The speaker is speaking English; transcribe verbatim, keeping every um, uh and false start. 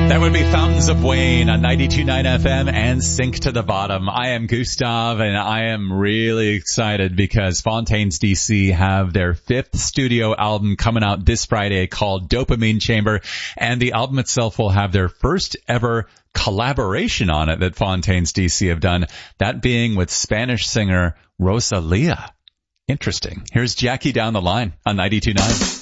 That would be Fountains of Wayne on ninety-two point nine F M and Sink to the Bottom. I am Gustav, and I am really excited because Fontaines D C have their fifth studio album coming out this Friday called Dopamine Chamber, and the album itself will have their first ever collaboration on it that Fontaines D C have done, that being with Spanish singer Rosalia. Interesting. Here's Jackie Down the Line on ninety-two point nine.